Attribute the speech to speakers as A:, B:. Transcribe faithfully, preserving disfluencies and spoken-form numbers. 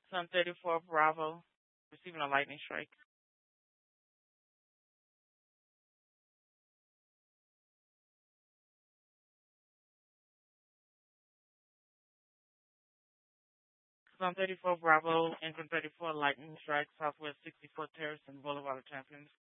A: Sun thirty-four Bravo, receiving a lightning strike. Sun thirty-four Bravo, engine thirty-four lightning strike, Southwest sixty-fourth Terrace and Boulevard of Champions.